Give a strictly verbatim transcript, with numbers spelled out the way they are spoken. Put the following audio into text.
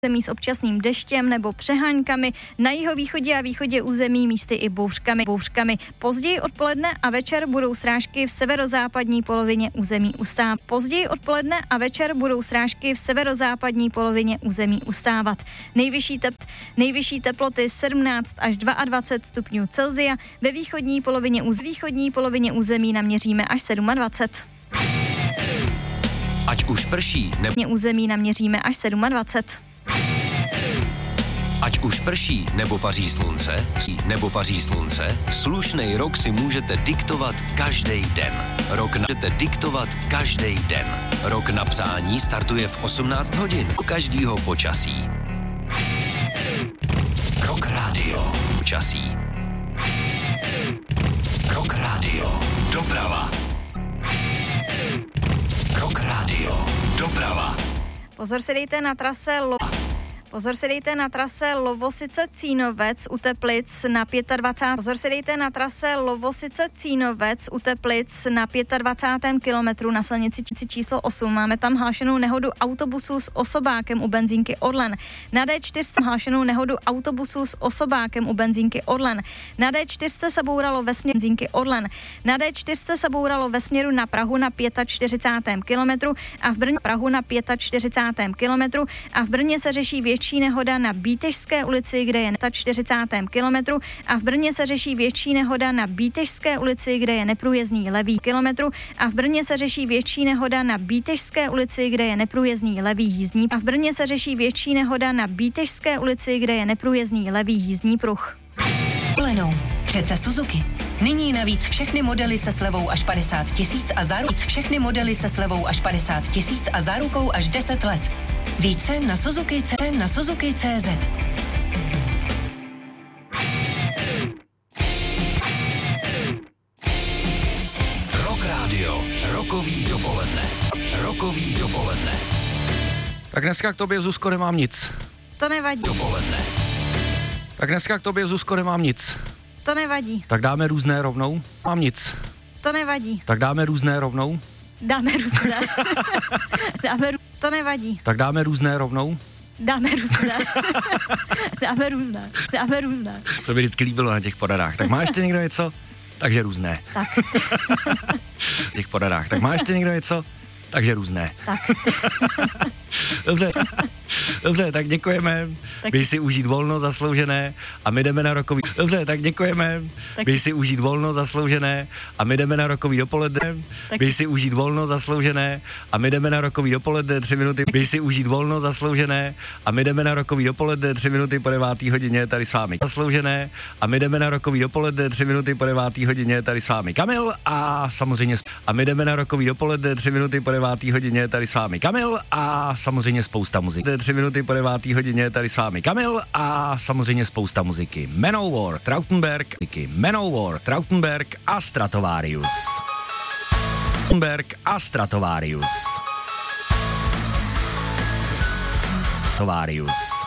Území s občasným deštěm nebo přeháňkami, na jihovýchodě a východě území místy i bouřkami. bouřkami. Později odpoledne a večer budou srážky v severozápadní polovině území ustávat. Později odpoledne a večer budou srážky v severozápadní polovině území ustávat. Nejvyšší, tep, nejvyšší teploty sedmnáct až dvacet dva stupňů Celsia, ve východní polovině, úz, východní polovině území naměříme až dvacet sedm. Ať už prší, nebo území naměříme až dvacet sedm. Ať už prší, nebo paří slunce, nebo paří slunce, slušnej rok si můžete diktovat každý den. Rok na... můžete diktovat každý den. Rok na psání startuje v osmnáct hodin každýho počasí. Rock Radio. Počasí. Rock Radio. Doprava. Rock Radio. Doprava. Pozor si dejte na trase Lo... Pozor si dejte na trase Lovosice Cínovec u Teplic na dvacátém pátém Pozor si dejte na trase Lovosice Cínovec u Teplic na dvacátém pátém kilometru na silnici číslo osm. Máme tam hlášenou nehodu autobusu s osobákem u benzínky Orlen. Na D čtyři hlášenou nehodu autobusu s osobákem u benzínky Orlen. Na D čtyři se bouralo ve směru benzínky Orlen. Na D čtyři se bouralo ve směru na Prahu na čtyřicátém pátém kilometru a v Brně Prahu na čtyřicátém pátém kilometru a v Brně se řeší větší větší nehoda na Bítežské ulici, kde je na čtyřicátém kilometru a v Brně se řeší větší nehoda na Bítežské ulici, kde je neprůjezdný levý kilometru a v Brně se řeší větší nehoda na Bítežské ulici, kde je neprůjezdný levý jízdní a v Brně se řeší větší nehoda na Bítežské ulici, kde je neprůjezdný levý jízdní pruh. Plenou. Přece Suzuki. Nyní navíc všechny modely se slevou až padesát tisíc a zárukou všechny modely se slevou až padesát tisíc a zárukou až deset let. Více na Suzuki, na Suzuki tečka cé zet. Rock Radio. Rokový dopoledne. Rokový dopoledne. Tak dneska k tobě, Zuzko, nemám nic. To nevadí. Dopoledne. Tak dneska k tobě, Zuzko, nemám nic. To nevadí. Tak dáme různé rovnou? Mám nic. To nevadí. Tak dáme různé rovnou? Dáme různé. dáme rů... To nevadí. Tak dáme různé rovnou? Dáme různé. dáme různé. Dáme různé. Co by vždycky líbilo na těch poradách. Tak má ještě někdo něco? Takže různé. Tak. těch poradách. Tak má ještě někdo něco? Takže různé. Tak. Dobře. Dobře, tak děkujeme. Tak. Běž si užít volno zasloužené a my jdeme na rokový. Dobře, tak děkujeme. Tak. Běž si užít volno zasloužené a my jdeme na rokový dopoledne. Tak. Běž si užít volno zasloužené a my jdeme na rokový dopoledne tři minuty. Běž si užít volno zasloužené a my jdeme na rokový dopoledne tři minuty po devátý hodině tady s vámi. Zasloužené a my jdeme na rokový dopoledne tři minuty po devátý hodině tady s vámi Kamil a samozřejmě a my jdeme na rokový dopoledne tři minuty po devátý hodině tady s vámi Kamil a samozřejmě spousta muziky. tři minuty po devátý hodině tady s vámi Kamil a samozřejmě spousta muziky. Manowar, Trautenberg, Manowar, Trautenberg a Stratovarius. Trautenberg a Stratovarius. Stratovarius.